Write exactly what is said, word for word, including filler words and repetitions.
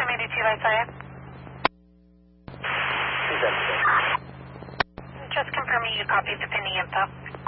seven eighty-two, Isaiah. two seventy-two. Just confirming you copied the pending info.